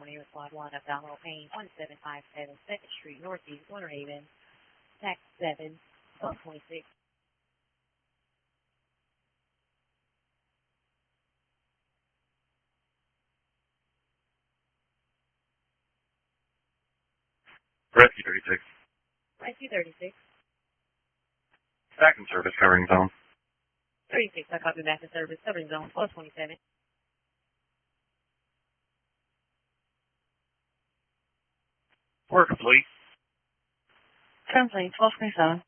Air Squad 1, Abdominal Pain, 1757 2nd Street, Northeast, Winter Haven, Tax 7, 126. Rescue 36. Rescue 36. Back in service, covering zone. 36, I copy back in service, covering zone 1227. We're complete. Translate 1227.